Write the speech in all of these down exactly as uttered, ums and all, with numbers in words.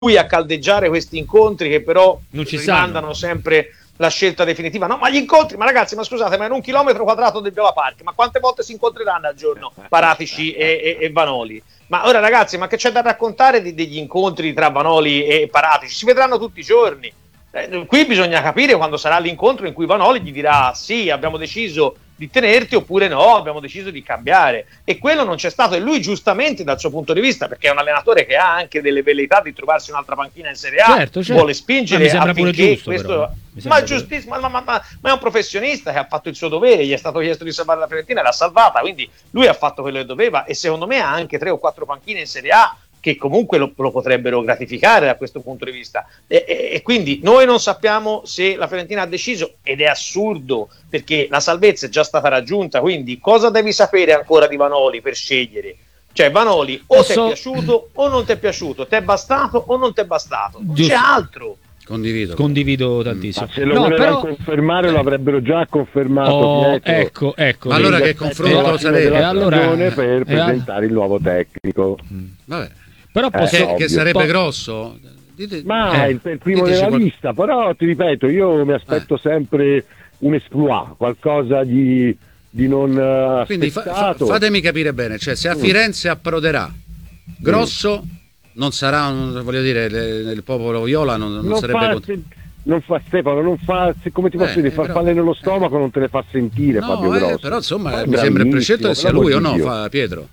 lui a caldeggiare questi incontri che però non ci rimandano sempre la scelta definitiva. No, ma gli incontri, ma ragazzi, ma scusate, ma in un chilometro quadrato del Viola Park, ma quante volte si incontreranno al giorno Paratici e, e, e Vanoli? Ma ora ragazzi, ma che c'è da raccontare di, degli incontri tra Vanoli e Paratici? Si vedranno tutti i giorni. Eh, qui bisogna capire quando sarà l'incontro in cui Vanoli gli dirà sì, abbiamo deciso di tenerti, oppure no, abbiamo deciso di cambiare, e quello non c'è stato, e lui giustamente dal suo punto di vista, perché è un allenatore che ha anche delle velleità di trovarsi un'altra panchina in Serie A, certo, certo. vuole spingere affinché giusto, questo però, ma, giustissimo, ma, ma, ma, ma è un professionista che ha fatto il suo dovere, gli è stato chiesto di salvare la Fiorentina e l'ha salvata, quindi lui ha fatto quello che doveva, e secondo me ha anche tre o quattro panchine in Serie A che comunque lo, lo potrebbero gratificare da questo punto di vista, e, e, e quindi noi non sappiamo se la Fiorentina ha deciso, ed è assurdo perché la salvezza è già stata raggiunta, quindi cosa devi sapere ancora di Vanoli per scegliere? Cioè Vanoli o Posso... ti è piaciuto o non ti è piaciuto, ti è bastato o non ti è bastato, non Giusto. c'è altro. Condivido, condivido tantissimo. Ma se lo no, volevano però... confermare eh. lo avrebbero già confermato. Oh, ecco, ecco. Ma allora che confronto sarebbe? E allora per presentare il nuovo tecnico. Vabbè. Però posso... che, che sarebbe po- grosso. Dite... Ma eh. il, il primo Diteci della qual... lista, però ti ripeto, io mi aspetto eh. sempre un exploit, qualcosa di, di non uh, Quindi fa, fa, fatemi capire bene, cioè se a Firenze approderà Grosso, mm. non sarà, un, voglio dire, le, il popolo viola non, non, non sarebbe... Fa, cont- se, non fa Stefano, non fa, se, come ti posso eh, dire, fa però, palle nello stomaco, non te le fa sentire, no, Fabio eh, Grosso. Però insomma mi sembra prescelto che sia lui o no, fa Pietro?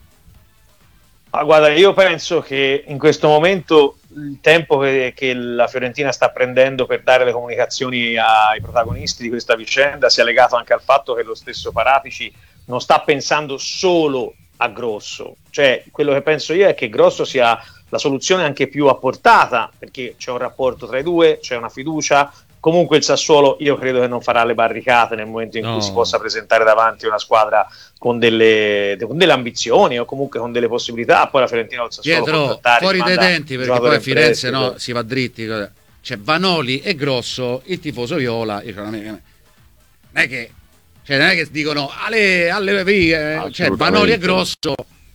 Ah, guarda, io penso che in questo momento il tempo che, che la Fiorentina sta prendendo per dare le comunicazioni ai protagonisti di questa vicenda sia legato anche al fatto che lo stesso Paratici non sta pensando solo a Grosso, cioè quello che penso io è che Grosso sia la soluzione anche più a portata, perché c'è un rapporto tra i due, c'è una fiducia. Comunque il Sassuolo io credo che non farà le barricate nel momento in no. cui si possa presentare davanti una squadra con delle, con delle ambizioni o comunque con delle possibilità. Poi la Fiorentina o il Sassuolo Pietro, fuori dai denti, perché poi a Firenze no, si va dritti, cioè Vanoli e Grosso, il tifoso viola, io, non è che cioè non è che dicono alle, alle vie, cioè Vanoli e Grosso,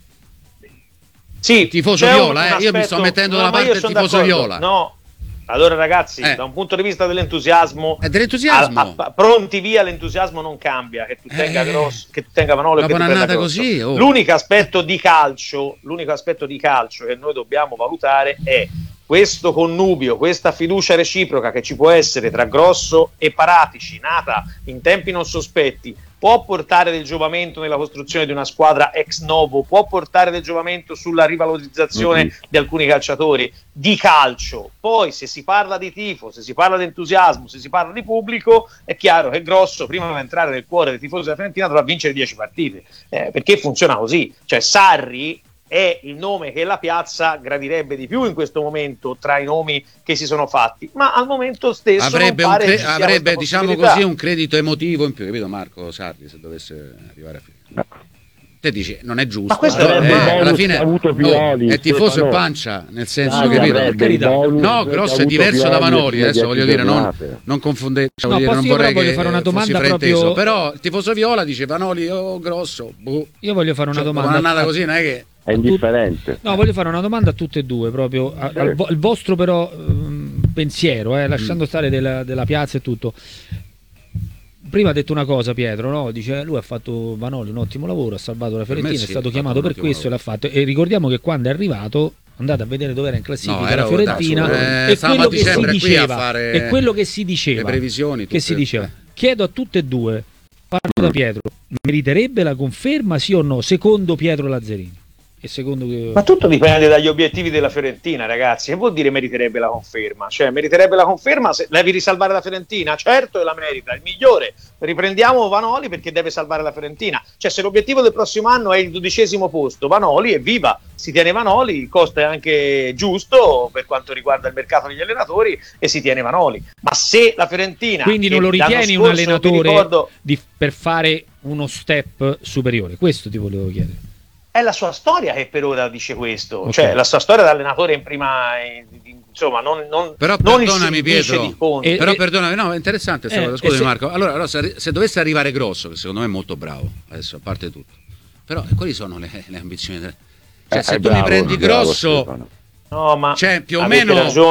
sì, tifoso viola, eh, aspetto, io mi sto mettendo dalla parte del tifoso d'accordo. viola. No. Allora ragazzi, eh. da un punto di vista dell'entusiasmo, è dell'entusiasmo. A, a, pronti via, l'entusiasmo non cambia, che tu tenga eh. Grosso, che tu tenga Vanoli o che tu tenga Grosso. Così, oh. L'unico aspetto di calcio, l'unico aspetto di calcio che noi dobbiamo valutare è questo connubio, questa fiducia reciproca che ci può essere tra Grosso e Paratici, nata in tempi non sospetti, può portare del giovamento nella costruzione di una squadra ex novo, può portare del giovamento sulla rivalorizzazione mm-hmm. di alcuni calciatori di calcio. Poi se si parla di tifo, se si parla di entusiasmo, se si parla di pubblico, è chiaro che Grosso, prima di entrare nel cuore dei tifosi della Fiorentina, dovrà vincere dieci partite, eh, perché funziona così. Cioè Sarri è il nome che la piazza gradirebbe di più in questo momento tra i nomi che si sono fatti, ma al momento stesso avrebbe, non pare un, cre- avrebbe diciamo così un credito emotivo in più, capito Marco Sarri, se dovesse arrivare a finire. Te dici non è giusto, ma questo allora, è eh, alla fine Pioli, oh, è tifoso e pancia, nel senso ah, capito? No, Grosso è diverso da Vanoli, adesso voglio dire non, non confondete, cioè, no, dire, non vorrei che fare una domanda proprio... però il tifoso viola dice Vanoli o oh, Grosso, boh. Io voglio fare una cioè, domanda, una nata così non è che è indifferente. No, voglio fare una domanda a tutte e due, proprio al, al, al vostro però um, pensiero, eh, lasciando mm. stare della, della piazza e tutto. Prima ha detto una cosa Pietro, no? Dice lui ha fatto Vanoli un ottimo lavoro, ha salvato la Fiorentina, sì, è stato chiamato per questo lavoro. E l'ha fatto. E ricordiamo che quando è arrivato, andate a vedere dove era in classifica no, la Fiorentina, eh, e quello che si diceva, fare e quello che si diceva, le previsioni, che si diceva. Chiedo a tutte e due, parlo da Pietro, meriterebbe la conferma sì o no, secondo Pietro Lazzarini? E secondo che... Ma tutto dipende dagli obiettivi della Fiorentina, ragazzi. Che vuol dire meriterebbe la conferma? Cioè, meriterebbe la conferma se devi risalvare la Fiorentina? Certo, e la merita, il migliore. Riprendiamo Vanoli perché deve salvare la Fiorentina. Cioè, se l'obiettivo del prossimo anno è il dodicesimo posto, Vanoli, evviva, si tiene Vanoli, il costo è anche giusto per quanto riguarda il mercato degli allenatori e si tiene Vanoli. Ma se la Fiorentina... Quindi non lo ritieni scorso, un allenatore ricordo, di, per fare uno step superiore? Questo ti volevo chiedere. È la sua storia che per ora dice questo, okay. Cioè la sua storia da allenatore in prima, insomma, non, non però non perdonami Pietro, di e, però e, perdonami, no, è interessante questa eh, cosa, scusami se, Marco. Allora, allora se, se dovesse arrivare Grosso, che secondo me è molto bravo, adesso a parte tutto, però quali sono le, le ambizioni? Cioè, eh, se tu bravo, mi prendi Grosso, No, ma cioè, più o avete meno ragione.